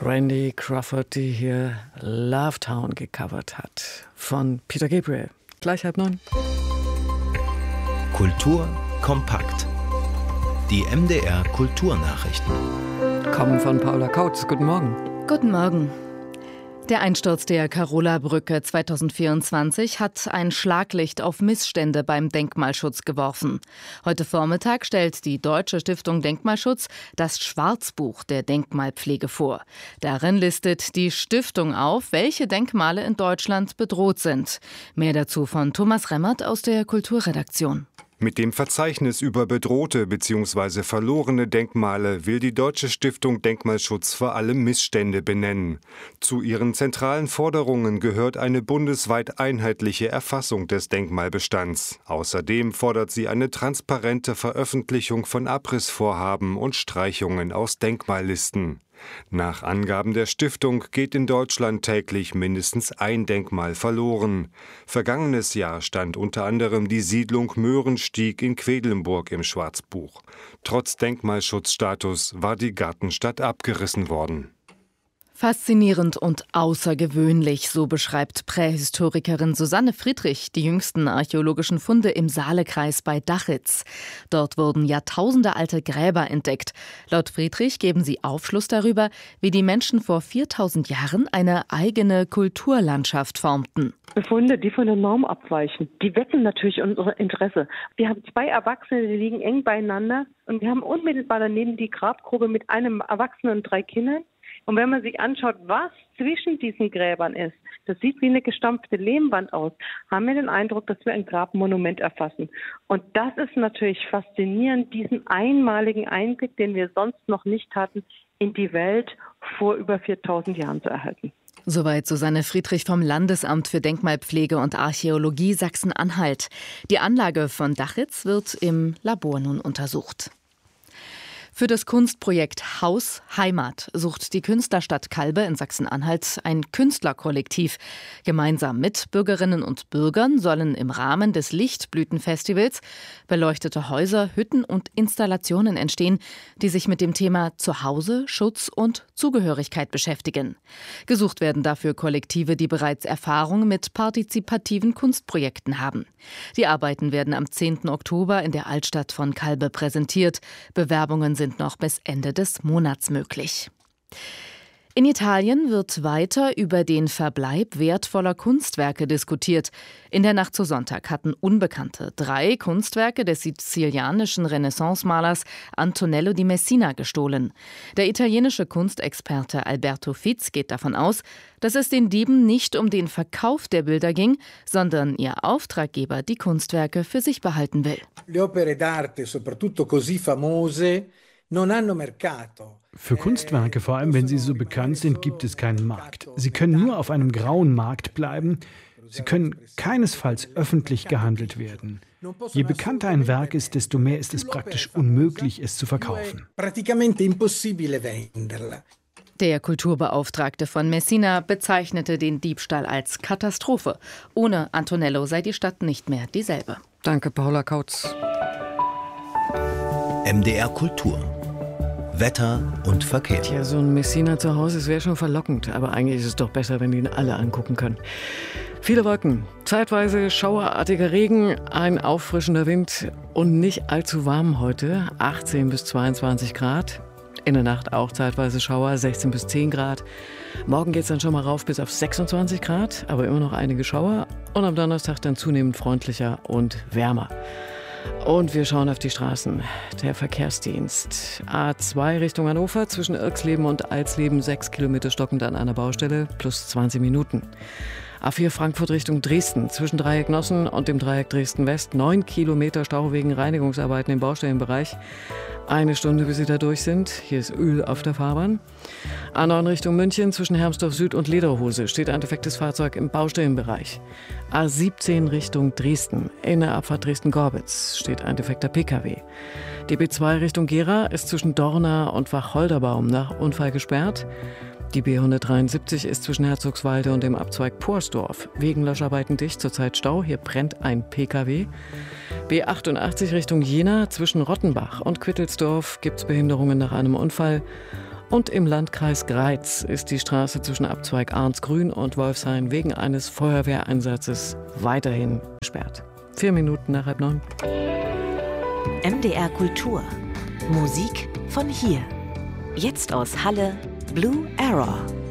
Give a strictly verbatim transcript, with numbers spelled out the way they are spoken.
Randy Crawford, die hier Love Town gecovert hat. Von Peter Gabriel. Gleich halb neun. Kultur kompakt. Die M D R Kulturnachrichten. Kommen von Paula Kautz. Guten Morgen. Guten Morgen. Der Einsturz der Carola-Brücke zweitausendvierundzwanzig hat ein Schlaglicht auf Missstände beim Denkmalschutz geworfen. Heute Vormittag stellt die Deutsche Stiftung Denkmalschutz das Schwarzbuch der Denkmalpflege vor. Darin listet die Stiftung auf, welche Denkmale in Deutschland bedroht sind. Mehr dazu von Thomas Remmert aus der Kulturredaktion. Mit dem Verzeichnis über bedrohte bzw. verlorene Denkmale will die Deutsche Stiftung Denkmalschutz vor allem Missstände benennen. Zu ihren zentralen Forderungen gehört eine bundesweit einheitliche Erfassung des Denkmalbestands. Außerdem fordert sie eine transparente Veröffentlichung von Abrissvorhaben und Streichungen aus Denkmallisten. Nach Angaben der Stiftung geht in Deutschland täglich mindestens ein Denkmal verloren. Vergangenes Jahr stand unter anderem die Siedlung Möhrenstieg in Quedlinburg im Schwarzbuch. Trotz Denkmalschutzstatus war die Gartenstadt abgerissen worden. Faszinierend und außergewöhnlich, so beschreibt Prähistorikerin Susanne Friedrich die jüngsten archäologischen Funde im Saalekreis bei Dachitz. Dort wurden jahrtausendealte Gräber entdeckt. Laut Friedrich geben sie Aufschluss darüber, wie die Menschen vor viertausend Jahren eine eigene Kulturlandschaft formten. Befunde, die von der Norm abweichen, die wecken natürlich unser Interesse. Wir haben zwei Erwachsene, die liegen eng beieinander und wir haben unmittelbar daneben die Grabgrube mit einem Erwachsenen und drei Kindern. Und wenn man sich anschaut, was zwischen diesen Gräbern ist, das sieht wie eine gestampfte Lehmwand aus, haben wir den Eindruck, dass wir ein Grabmonument erfassen. Und das ist natürlich faszinierend, diesen einmaligen Einblick, den wir sonst noch nicht hatten, in die Welt vor über viertausend Jahren zu erhalten. Soweit Susanne Friedrich vom Landesamt für Denkmalpflege und Archäologie Sachsen-Anhalt. Die Anlage von Dachitz wird im Labor nun untersucht. Für das Kunstprojekt Haus Heimat sucht die Künstlerstadt Calbe in Sachsen-Anhalt ein Künstlerkollektiv. Gemeinsam mit Bürgerinnen und Bürgern sollen im Rahmen des Lichtblütenfestivals beleuchtete Häuser, Hütten und Installationen entstehen, die sich mit dem Thema Zuhause, Schutz und Zugehörigkeit beschäftigen. Gesucht werden dafür Kollektive, die bereits Erfahrung mit partizipativen Kunstprojekten haben. Die Arbeiten werden am zehnten Oktober in der Altstadt von Calbe präsentiert. Bewerbungen sind sind noch bis Ende des Monats möglich. In Italien wird weiter über den Verbleib wertvoller Kunstwerke diskutiert. In der Nacht zu Sonntag hatten Unbekannte drei Kunstwerke des sizilianischen Renaissance-Malers Antonello di Messina gestohlen. Der italienische Kunstexperte Alberto Fitz geht davon aus, dass es den Dieben nicht um den Verkauf der Bilder ging, sondern ihr Auftraggeber die Kunstwerke für sich behalten will. Le opere d'arte, soprattutto così famose, Für Kunstwerke, vor allem wenn sie so bekannt sind, gibt es keinen Markt. Sie können nur auf einem grauen Markt bleiben. Sie können keinesfalls öffentlich gehandelt werden. Je bekannter ein Werk ist, desto mehr ist es praktisch unmöglich, es zu verkaufen. Der Kulturbeauftragte von Messina bezeichnete den Diebstahl als Katastrophe. Ohne Antonello sei die Stadt nicht mehr dieselbe. Danke, Paula Kautz. M D R Kultur. Wetter und Verkehr. Tja, so ein Messina zu Hause, das wäre schon verlockend. Aber eigentlich ist es doch besser, wenn die ihn alle angucken können. Viele Wolken, zeitweise schauerartiger Regen, ein auffrischender Wind und nicht allzu warm heute. achtzehn bis zweiundzwanzig Grad. In der Nacht auch zeitweise Schauer, sechzehn bis zehn Grad. Morgen geht es dann schon mal rauf bis auf sechsundzwanzig Grad, aber immer noch einige Schauer. Und am Donnerstag dann zunehmend freundlicher und wärmer. Und wir schauen auf die Straßen. Der Verkehrsdienst. A zwei Richtung Hannover, zwischen Irxleben und Alsleben, sechs Kilometer stockend an einer Baustelle, plus zwanzig Minuten. A vier Frankfurt Richtung Dresden, zwischen Dreieck Nossen und dem Dreieck Dresden-West, neun Kilometer Stau wegen Reinigungsarbeiten im Baustellenbereich. Eine Stunde, bis sie da durch sind. Hier ist Öl auf der Fahrbahn. A neun Richtung München, zwischen Hermsdorf Süd und Lederhose, steht ein defektes Fahrzeug im Baustellenbereich. A siebzehn Richtung Dresden, in der Abfahrt Dresden-Gorbitz, steht ein defekter P K W. Die B zwei Richtung Gera ist zwischen Dorna und Wacholderbaum nach Unfall gesperrt. Die B hundertdreiundsiebzig ist zwischen Herzogswalde und dem Abzweig Porsdorf. Wegen Löscharbeiten dicht, zurzeit Stau. Hier brennt ein P K W. B achtundachtzig Richtung Jena, zwischen Rottenbach und Quittelsdorf gibt es Behinderungen nach einem Unfall. Und im Landkreis Greiz ist die Straße zwischen Abzweig Arnsgrün und Wolfshain wegen eines Feuerwehreinsatzes weiterhin gesperrt. Vier Minuten nach halb neun. M D R Kultur. Musik von hier. Jetzt aus Halle, Blue Error.